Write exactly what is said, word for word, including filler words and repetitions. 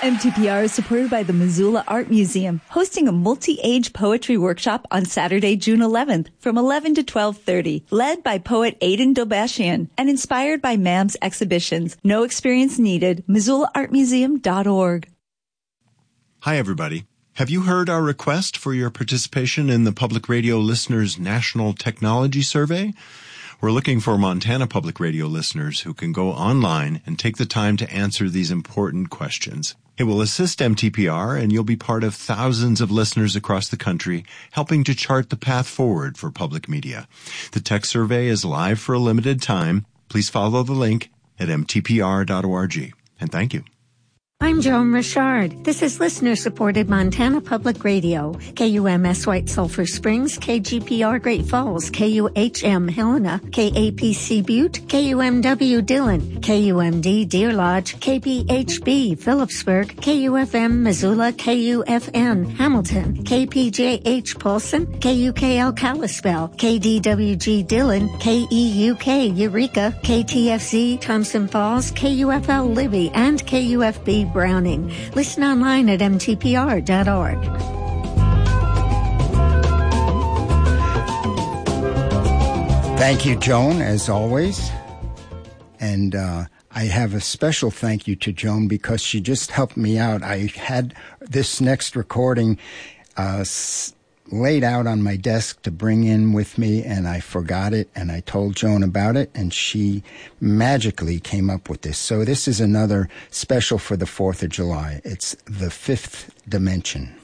M T P R is supported by the Missoula Art Museum, hosting a multi-age poetry workshop on Saturday, June eleventh from eleven to twelve thirty, led by poet Aidan Dobashian and inspired by M A M's exhibitions. No experience needed. Missoula Art Museum dot org. Hi, everybody. Have you heard our request for your participation in the Public Radio Listeners National Technology Survey? We're looking for Montana Public Radio listeners who can go online and take the time to answer these important questions. It will assist M T P R, and you'll be part of thousands of listeners across the country helping to chart the path forward for public media. The tech survey is live for a limited time. Please follow the link at M T P R dot org. And thank you. I'm Joan Richard. This is listener-supported Montana Public Radio. K U M S White Sulphur Springs, K G P R Great Falls, K U H M Helena, K A P C Butte, K U M W Dillon, K U M D Deer Lodge, K B H B Phillipsburg, K U F M Missoula, K U F N Hamilton, K P J H Polson, K U K L Kalispell, K D W G Dillon, K E U K Eureka, K T F Z Thompson Falls, K U F L Libby, and K U F B Browning. Listen online at M T P R dot org. Thank you, Joan, as always. And uh, I have a special thank you to Joan because she just helped me out. I had this next recording uh, s- laid out on my desk to bring in with me, and I forgot it, and I told Joan about it, and she magically came up with this. So this is another special for the fourth of July. It's The Fifth Dimension.